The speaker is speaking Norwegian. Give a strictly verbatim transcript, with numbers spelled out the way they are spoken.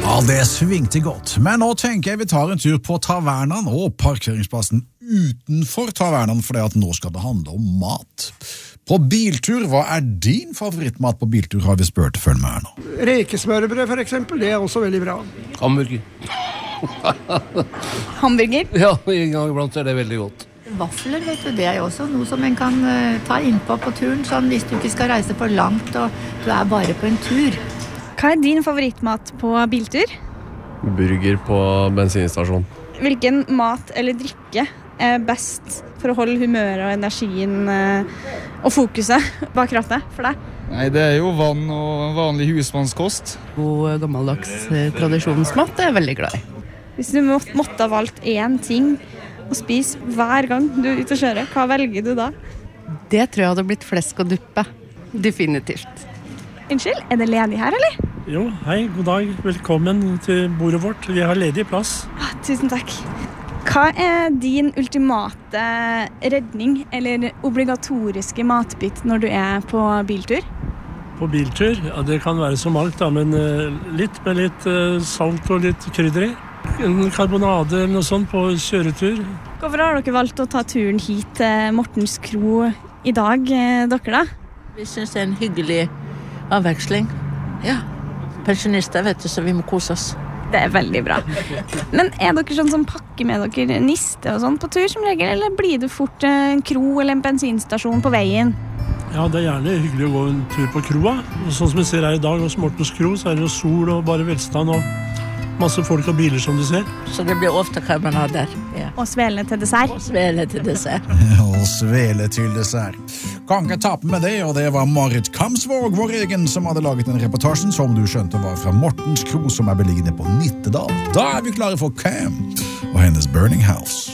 Ja, det svingte godt, men nå tenker jeg vi tar en tur på tavernaen og parkeringsplassen utenfor tavernaen, for det at nå skal det handle om mat. På biltur, hva er din favorittmat på biltur, har vi spurt, følg med her nå. Rekesmørbrød for eksempel, det er også veldig bra. Hamburger. Hamburger? Ja, en gang iblant er det veldig godt. Vafler, vet du, det er jo også noe som en kan uh, ta innpå på turen, sånn hvis du ikke skal reise for langt og du er bare på en tur. Hva er din favorittmat på biltur? Burger på bensinstasjon. Hvilken mat eller drikke er best for å holde humøret og energien uh, og fokuset bak rattet for deg? Nei, det er jo vann og vanlig husmannskost. God gammeldags eh, tradisjonsmat er jeg veldig glad i. Hvis du må, måtte ha valgt én ting å spise hver gang du er ute og kjører, hva velger du da? Det tror jeg hadde blitt flesk og duppe. Definitivt. Unnskyld, er det ledig her, eller? Jo, hei, god dag. Velkommen til bordet vårt. Vi har ledig plass. Ah, tusen takk. Hva er din ultimate redning eller obligatoriske matbit når du er på biltur? På biltur, ja, det kan være så mangt, da, men uh, litt med litt uh, salt og litt krydder i. En karbonade eller noe sånt på kjøretur. Hvorfor har dere valgt å ta turen hit til Mortens Kro i dag, eh, dere da? Vi synes det er en hyggelig avveksling. Ja, pensjonister vet du, så vi må kose oss. Det er veldig bra. Men er dere sånn som pakker med dere niste og sånn på tur som regel, eller blir det fort en kro eller en bensinstasjon på veien? Ja, det er gjerne hyggelig å gå en tur på kroa. Og sånn som vi ser her i dag hos Mortens Kro, så er det jo sol og bare velstand og masse folk og biler som du ser. Så det blir ofte karbonader. Ja. Og svele til dessert. Og svele til dessert. Og svele til dessert. Kan ikke tape med det, og det var Marit Kamsvåg, vår egen, som hadde laget en reportasjen som du skjønte var fra Mortens Kro, som er beliggende på Nittedal. Da er vi klare for Cam og hennes Burning House.